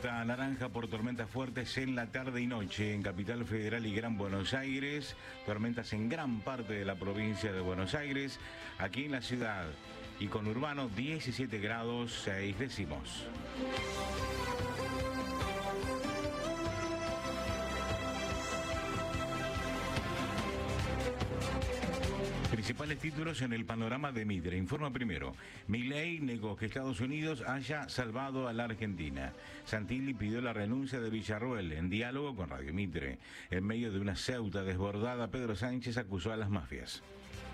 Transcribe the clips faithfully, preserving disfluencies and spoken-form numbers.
Alerta naranja por tormentas fuertes en la tarde y noche en Capital Federal y Gran Buenos Aires. Tormentas en gran parte de la provincia de Buenos Aires. Aquí en la ciudad y conurbano diecisiete grados seis décimos. Principales títulos en el panorama de Mitre. Informa primero. Milei negó que Estados Unidos haya salvado a la Argentina. Santilli pidió la renuncia de Villarroel en diálogo con Radio Mitre. En medio de una Ceuta desbordada, Pedro Sánchez acusó a las mafias.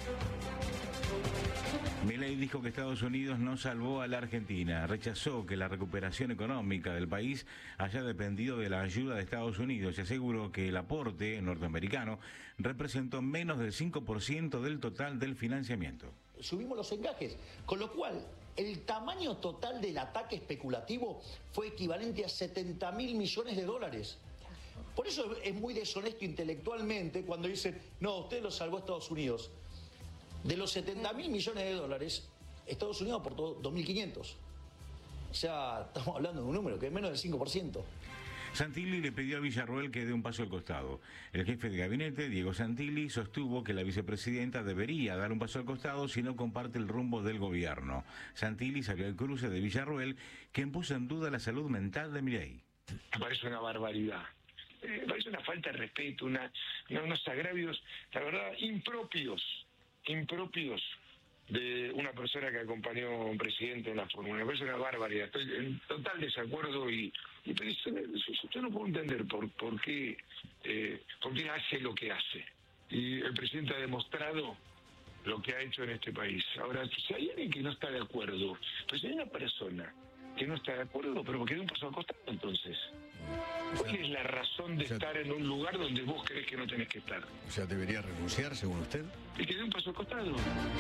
Milei dijo que Estados Unidos no salvó a la Argentina. Rechazó que la recuperación económica del país haya dependido de la ayuda de Estados Unidos y aseguró que el aporte norteamericano representó menos del cinco por ciento del total del financiamiento. Subimos los encajes, con lo cual el tamaño total del ataque especulativo fue equivalente a setenta mil millones de dólares. Por eso es muy deshonesto intelectualmente cuando dicen, no, usted lo salvó a Estados Unidos. De los setenta mil millones de dólares, Estados Unidos aportó dos mil quinientos. O sea, estamos hablando de un número que es menos del cinco por ciento. Santilli le pidió a Villarroel que dé un paso al costado. El jefe de gabinete, Diego Santilli, sostuvo que la vicepresidenta debería dar un paso al costado si no comparte el rumbo del gobierno. Santilli salió al cruce de Villarroel, quien puso en duda la salud mental de Milei. Me parece una barbaridad. Me parece una falta de respeto, una, unos agravios, la verdad, impropios. impropios de una persona que acompañó a un presidente en la fórmula. Me parece una barbaridad. Estoy en total desacuerdo y, y pero eso, eso, yo no puedo entender por, por, qué, eh, por qué hace lo que hace. Y el presidente ha demostrado lo que ha hecho en este país. Ahora, si hay alguien que no está de acuerdo, pues si hay una persona que no está de acuerdo, pero que dé un paso al costado entonces. ¿Cuál es la razón de o sea, estar en un lugar donde vos crees que no tenés que estar? O sea, ¿debería renunciar, según usted? Y que dé un paso al costado.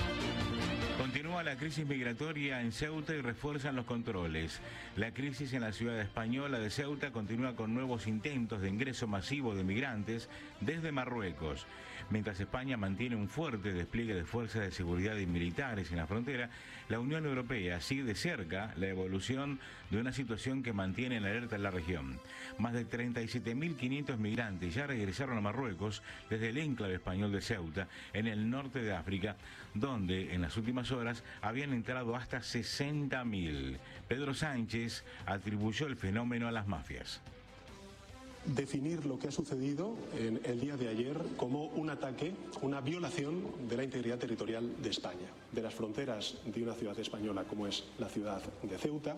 Continúa la crisis migratoria en Ceuta y refuerzan los controles. La crisis en la ciudad española de Ceuta continúa con nuevos intentos de ingreso masivo de migrantes desde Marruecos. Mientras España mantiene un fuerte despliegue de fuerzas de seguridad y militares en la frontera, la Unión Europea sigue de cerca la evolución de una situación que mantiene en alerta en la región. Más de treinta y siete mil quinientos migrantes ya regresaron a Marruecos desde el enclave español de Ceuta, en el norte de África, donde en las últimas horas habían entrado hasta sesenta mil. Pedro Sánchez atribuyó el fenómeno a las mafias. Definir lo que ha sucedido en el día de ayer como un ataque, una violación de la integridad territorial de España, de las fronteras de una ciudad española como es la ciudad de Ceuta.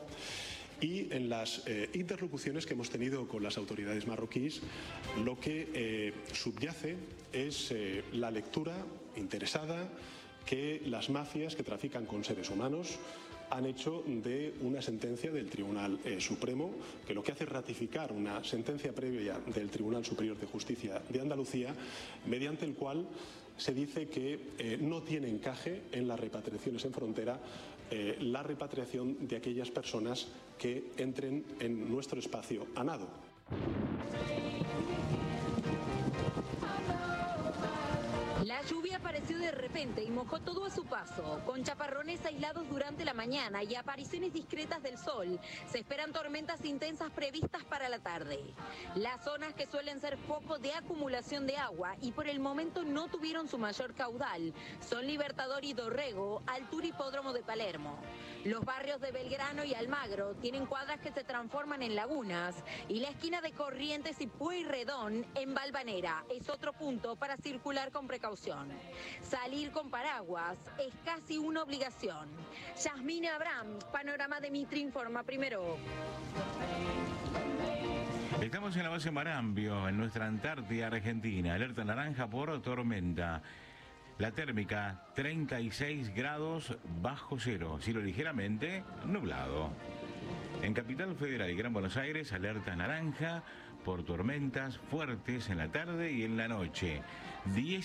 Y en las eh, interlocuciones que hemos tenido con las autoridades marroquíes, lo que eh, subyace es eh, la lectura interesada que las mafias que trafican con seres humanos han hecho de una sentencia del Tribunal eh, Supremo, que lo que hace es ratificar una sentencia previa del Tribunal Superior de Justicia de Andalucía, mediante el cual se dice que eh, no tiene encaje en las repatriaciones en frontera eh, la repatriación de aquellas personas que entren en nuestro espacio a nado. La lluvia apareció de repente y mojó todo a su paso, con chaparrones aislados durante la mañana y apariciones discretas del sol. Se esperan tormentas intensas previstas para la tarde. Las zonas que suelen ser foco de acumulación de agua y por el momento no tuvieron su mayor caudal son Libertador y Dorrego, Altura Hipódromo de Palermo. Los barrios de Belgrano y Almagro tienen cuadras que se transforman en lagunas y la esquina de Corrientes y Pueyrredón en Valvanera es otro punto para circular con precaución. Salir con paraguas es casi una obligación. Yasmina Abraham, Panorama de Mitre, informa primero. Estamos en la base Marambio, en nuestra Antártida Argentina. Alerta naranja por tormenta. La térmica treinta y seis grados bajo cero, cielo ligeramente nublado. En Capital Federal y Gran Buenos Aires, alerta naranja por tormentas fuertes en la tarde y en la noche. diez